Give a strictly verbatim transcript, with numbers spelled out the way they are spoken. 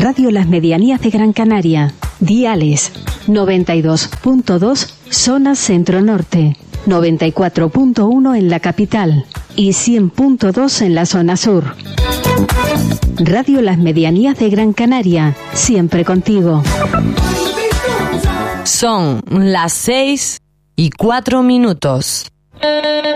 Radio Las Medianías de Gran Canaria. Diales noventa y dos punto dos zona centro-norte, noventa y cuatro punto uno en la capital y cien punto dos en la zona sur. Radio Las Medianías de Gran Canaria, siempre contigo. Son las seis y cuatro minutos.